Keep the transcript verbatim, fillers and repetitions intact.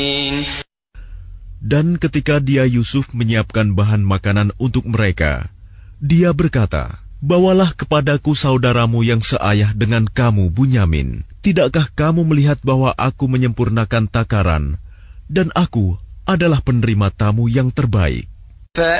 Dan ketika dia Yusuf menyiapkan bahan makanan untuk mereka, dia berkata, "Bawalah kepadaku saudaramu yang seayah dengan kamu, Bunyamin. Tidakkah kamu melihat bahwa aku menyempurnakan takaran, dan aku adalah penerima tamu yang terbaik?"